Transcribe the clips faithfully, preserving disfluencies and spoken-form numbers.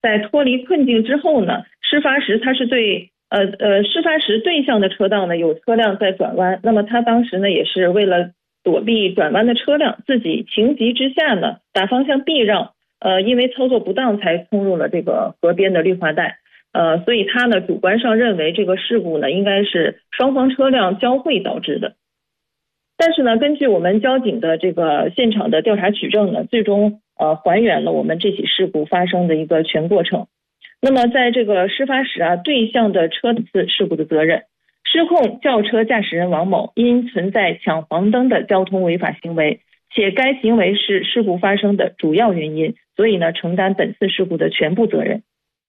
在脱离困境之后呢，事发时他是对呃呃事发时对向的车道呢有车辆在转弯，那么他当时呢也是为了躲避转弯的车辆，自己情急之下呢打方向避让，呃因为操作不当才冲入了这个河边的绿化带，呃所以他呢主观上认为这个事故呢应该是双方车辆交汇导致的。但是呢，根据我们交警的这个现场的调查取证呢，最终呃还原了我们这起事故发生的一个全过程。那么在这个事发时啊，对向的车次事故的责任，失控轿车驾驶人王某因存在抢黄灯的交通违法行为，且该行为是事故发生的主要原因，所以呢承担本次事故的全部责任。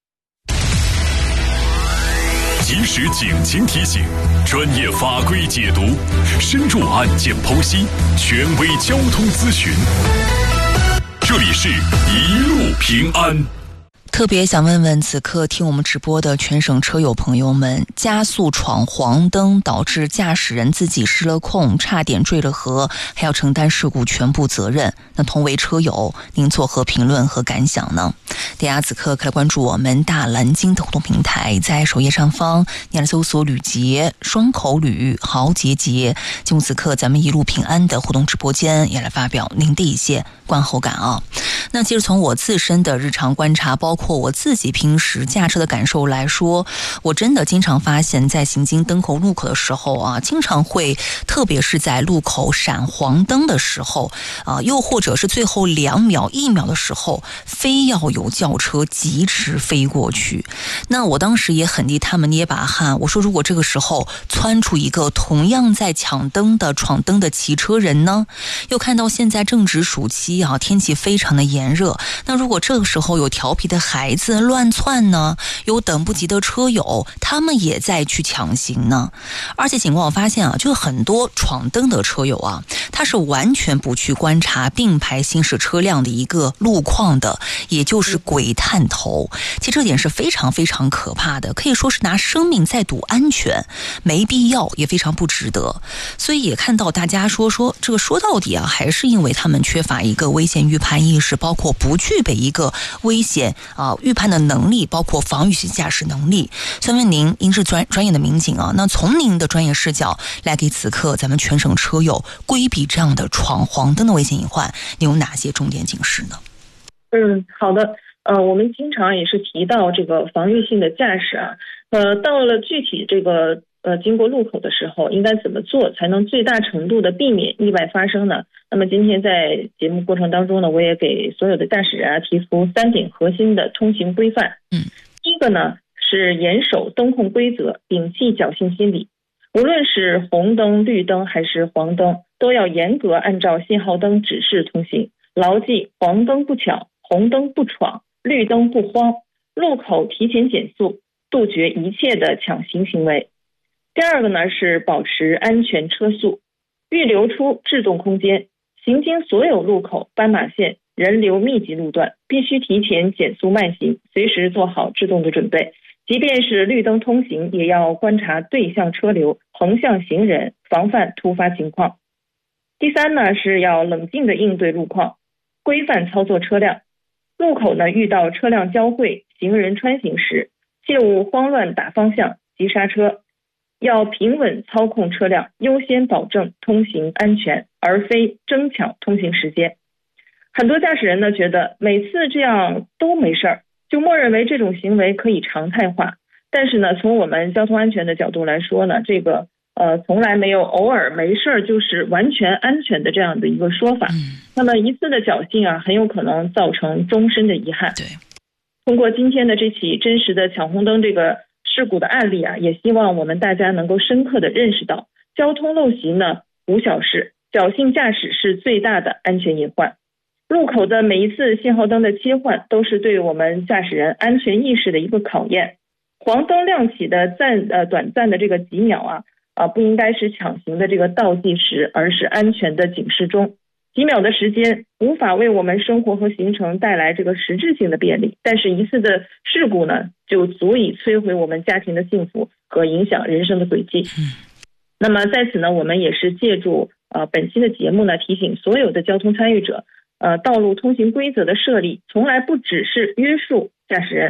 及时警情提醒，专业法规解读，深入案件剖析，权威交通咨询。这里是一路平安。 特别想问问此刻听我们直播的全省车友朋友们，加速闯黄灯导致驾驶人自己失了控，差点坠了河，还要承担事故全部责任，那同为车友，您作何评论和感想呢？大家此刻可以关注我们大蓝鲸的互动平台，在首页上方你来搜索吕杰，双口吕，豪杰杰，进入此刻咱们一路平安的互动直播间，也来发表您的一些观后感啊。那其实从我自身的日常观察，包括我自己平时驾车的感受来说，我真的经常发现在行经灯口路口的时候啊，经常会特别是在路口闪黄灯的时候啊，又或者是最后两秒一秒的时候，非要有轿车疾驰飞过去。那我当时也很替他们捏把汗，我说如果这个时候窜出一个同样在抢灯的闯灯的骑车人呢，又看到现在正值暑期啊，天气非常的炎热，那如果这个时候有调皮的孩子乱窜呢，有等不及的车友他们也在去抢行呢。而且警官我发现啊，就很多闯灯的车友啊，他是完全不去观察并排行驶车辆的一个路况的，也就是鬼探头。其实这点是非常非常可怕的，可以说是拿生命在赌安全，没必要也非常不值得。所以也看到大家说说这个说到底啊，还是因为他们缺乏一个危险预判意识，包括不具备一个危险啊预判的能力，包括防御性驾驶能力。所以问您，您是专专业的民警啊，那从您的专业视角来给此刻咱们全省车友规避这样的闯黄灯的危险隐患，您有哪些重点警示呢？ 嗯，好的。呃，我们经常也是提到这个防御性的驾驶啊，呃，到了具体这个呃经过路口的时候，应该怎么做才能最大程度的避免意外发生呢？那么今天在节目过程当中呢，我也给所有的驾驶人啊提出三点核心的通行规范。 嗯， 第一个呢是严守灯控规则，摒弃侥幸心理。无论是红灯、绿灯还是黄灯，都要严格按照信号灯指示通行，牢记黄灯不抢，红灯不闯，绿灯不慌，路口提前减速，杜绝一切的抢行行为。第二个呢是保持安全车速，预留出制动空间，行经所有路口、斑马线、人流密集路段，必须提前减速慢行，随时做好制动的准备。即便是绿灯通行，也要观察对向车流、横向行人，防范突发情况。第三呢是要冷静的应对路况，规范操作车辆。路口呢遇到车辆交汇、行人穿行时，切勿慌乱打方向、急刹车，要平稳操控车辆，优先保证通行安全，而非争抢通行时间。很多驾驶人呢觉得每次这样都没事儿，就默认为这种行为可以常态化。但是呢，从我们交通安全的角度来说呢，这个呃从来没有偶尔没事儿就是完全安全的这样的一个说法。 嗯， 那么一次的侥幸啊，很有可能造成终身的遗憾。 对， 通过今天的这起真实的抢红灯这个事故的案例啊，也希望我们大家能够深刻的认识到，交通陋习呢无小事，侥幸驾驶是最大的安全隐患。路口的每一次信号灯的切换，都是对我们驾驶人安全意识的一个考验。黄灯亮起的暂呃短暂的这个几秒啊啊，不应该是抢行的这个倒计时，而是安全的警示钟。几秒的时间无法为我们生活和行程带来这个实质性的便利，但是一次的事故呢，就足以摧毁我们家庭的幸福和影响人生的轨迹。 嗯， 那么在此呢，我们也是借助呃本期的节目呢，提醒所有的交通参与者，呃，道路通行规则的设立从来不只是约束驾驶人，